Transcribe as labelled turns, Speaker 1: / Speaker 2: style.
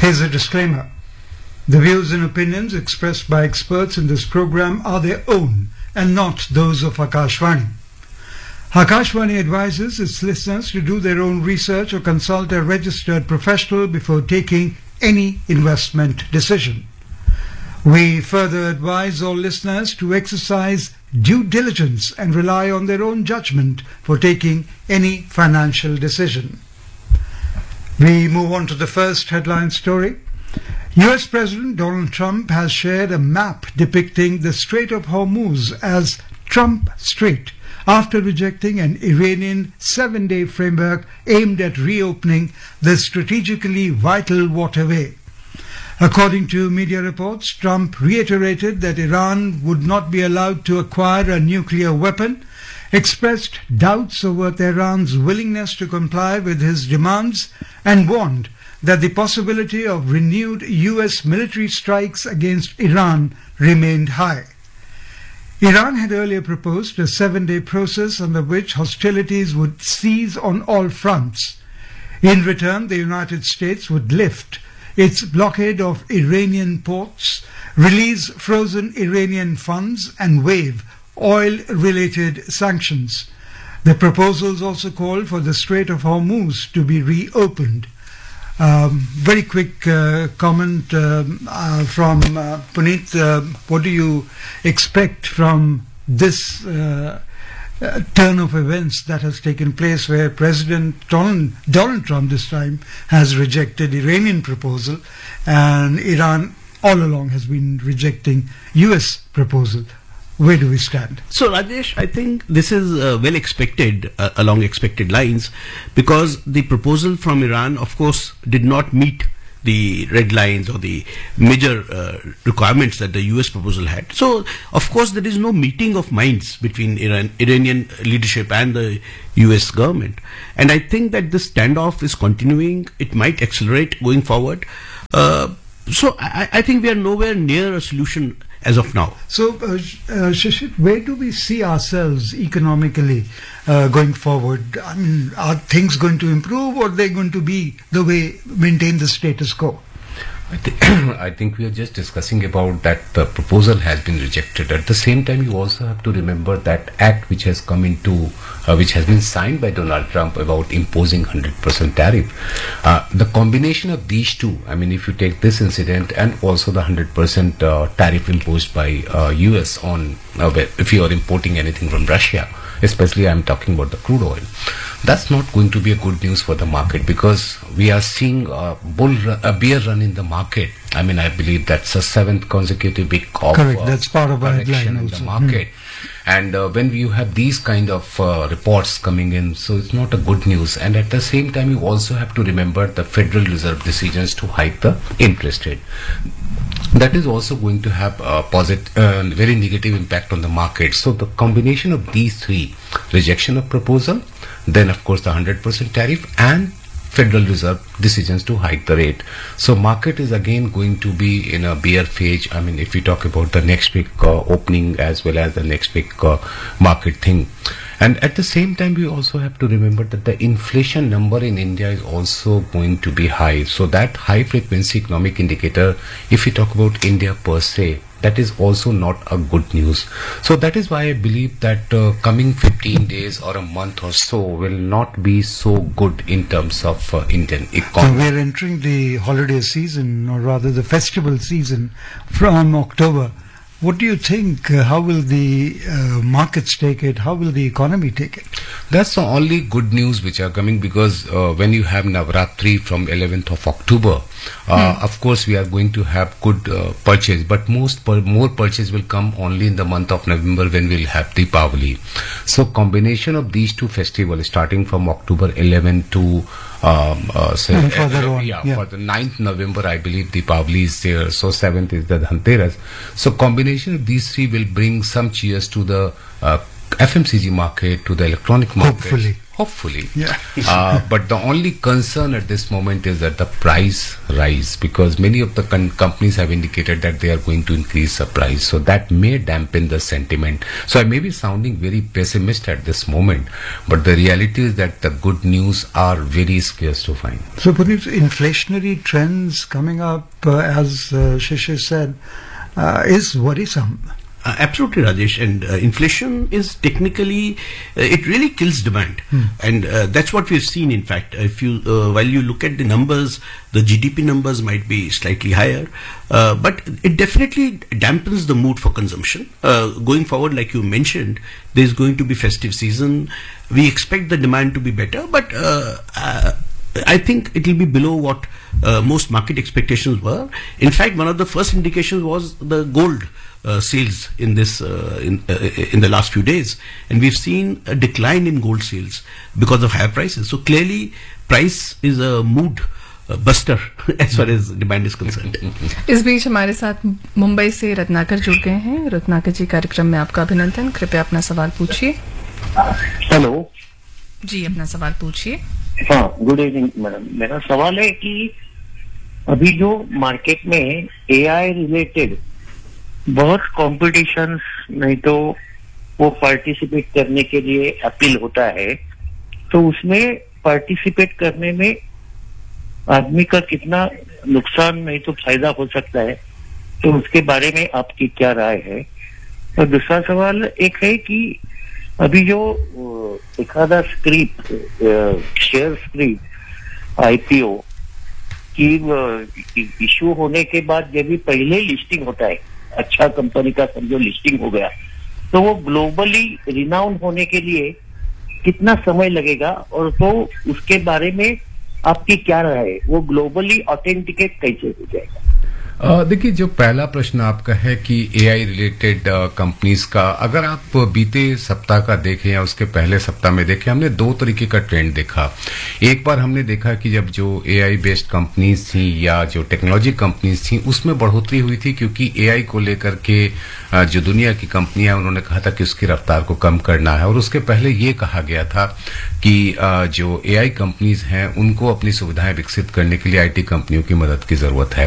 Speaker 1: Here's a disclaimer. The views and opinions expressed by experts in this program are their own and not those of Akashvani. Akashvani advises its listeners to do their own research or consult a registered professional before taking any investment decision. We further advise all listeners to exercise due diligence and rely on their own judgment for taking any financial decision. We move on to the first headline story. US President Donald Trump has shared a map depicting the Strait of Hormuz as Trump Strait after rejecting an Iranian 7-day framework aimed at reopening the strategically vital waterway. According to media reports, Trump reiterated that Iran would not be allowed to acquire a nuclear weapon, expressed doubts over Tehran's willingness to comply with his demands, and warned that the possibility of renewed US military strikes against Iran remained high. Iran had earlier proposed a 7-day process under which hostilities would cease on all fronts. In return, the United States would lift its blockade of Iranian ports, release frozen Iranian funds, and waive oil-related sanctions. The proposals also call for the Strait of Hormuz to be reopened. Very quick comment from Puneet. What do you expect from this turn of events that has taken place, where President Donald Trump this time has rejected Iranian proposal, and Iran all along has been rejecting US proposal? Where do we stand?
Speaker 2: So, Rajesh, I think this is well expected, along expected lines, because the proposal from Iran, of course, did not meet the red lines or the major requirements that the US proposal had. So, of course, there is no meeting of minds between Iranian leadership and the US government. And I think that this standoff is continuing. It might accelerate going forward. So, I think we are nowhere near a solution as of now.
Speaker 1: So, Shishir, where do we see ourselves economically going forward? I mean, are things going to improve, or are they going to be the way, maintain the status quo?
Speaker 3: I think we are just discussing about that the proposal has been rejected. At the same time, you also have to remember that act which has come into, which has been signed by Donald Trump about imposing 100% tariff. The combination of these two, I mean, if you take this incident and also the 100% tariff imposed by US on if you are importing anything from Russia, especially I'm talking about the crude oil, that's not going to be a good news for the market, because we are seeing a bear run in the market. I mean, I believe that's a 7th consecutive week of
Speaker 1: correct. That's part of our
Speaker 3: correction in the market. And when you have these kind of reports coming in, so it's not a good news. And at the same time, you also have to remember the Federal Reserve decisions to hike the interest rate. That is also going to have a very negative impact on the market. So the combination of these three, rejection of proposal, then of course the 100% tariff, and Federal Reserve decisions to hike the rate. So market is again going to be in a bear phase. I mean, if we talk about the next week opening as well as the next week market thing. And at the same time, we also have to remember that the inflation number in India is also going to be high. So that high frequency economic indicator, if we talk about India per se, that is also not a good news. So that is why I believe that coming 15 days or a month or so will not be so good in terms of Indian economy.
Speaker 1: So we are entering the holiday season, or rather the festival season, from October. What do you think? How will the markets take it? How will the economy take it?
Speaker 3: That's the only good news which are coming, because when you have Navratri from 11th of October, of course we are going to have good purchase, but more purchase will come only in the month of November, when we will have Deepavali. So combination of these two festivals, starting from October 11 to for the 9th November, I believe Deepavali is there. So 7th is the Dhanteras. So combination of these three will bring some cheers to the FMCG market, to the electronic market.
Speaker 1: Hopefully.
Speaker 3: Hopefully.
Speaker 1: Yeah.
Speaker 3: But the only concern at this moment is that the price rise, because many of the companies have indicated that they are going to increase the price. So that may dampen the sentiment. So I may be sounding very pessimist at this moment, but the reality is that the good news are very scarce to find.
Speaker 1: So, Puneet, inflationary trends coming up, as Shishir said, is worrisome.
Speaker 2: Absolutely, Rajesh. And inflation is technically, it really kills demand. And that's what we've seen, in fact. If you, while you look at the numbers, the GDP numbers might be slightly higher, but it definitely dampens the mood for consumption. Going forward, like you mentioned, there's going to be festive season. We expect the demand to be better, but I think it will be below what most market expectations were. In fact, one of the first indications was the gold sales in this in the last few days, and we've seen a decline in gold sales because of higher prices. So clearly, price is a mood buster as far as demand is concerned.
Speaker 4: इस बीच हमारे साथ मुंबई से रत्नाकर जुड़ गए हैं। रत्नाकर जी, कार्यक्रम में आपका अभिनंदन। कृपया अपना सवाल पूछिए।
Speaker 5: हेलो
Speaker 4: जी, अपना सवाल पूछिए।
Speaker 5: हाँ, गुड इवनिंग मैडम। मेरा सवाल है कि अभी जो मार्केट में एआई रिलेटेड बहुत कॉम्पिटिशन्स, नहीं तो वो पार्टिसिपेट करने के लिए अपील होता है, तो उसमें पार्टिसिपेट करने में आदमी का कितना नुकसान नहीं तो फायदा हो सकता है, तो उसके बारे में आपकी क्या राय है? और दूसरा सवाल एक है कि अभी जो एखादा स्क्रिप, शेयर स्क्रिप आईपीओ की इश्यू होने के बाद जब भी पहले लिस्टिंग होता है, अच्छा कंपनी का समझो लिस्टिंग हो गया, तो वो ग्लोबली रिनाउंड होने के लिए कितना समय लगेगा, और तो उसके बारे में आपकी क्या राय है? वो ग्लोबली ऑथेंटिकेट कैसे हो जाएगा?
Speaker 3: देखिए, जो पहला प्रश्न आपका है कि एआई रिलेटेड कंपनीज का, अगर आप बीते सप्ताह का देखें या उसके पहले सप्ताह में देखें, हमने दो तरीके का ट्रेंड देखा। एक बार हमने देखा कि जब जो एआई बेस्ड कंपनीज थी या जो टेक्नोलॉजी कंपनीज थी, उसमें बढ़ोतरी हुई थी, क्योंकि एआई को लेकर के जो दुनिया की कंपनियां, उन्होंने कहा था कि उसकी रफ्तार को कम करना है। और उसके पहले ये कहा गया था कि जो एआई कंपनीज हैं, उनको अपनी सुविधाएं विकसित करने के लिए आईटी कंपनियों की मदद की जरूरत है।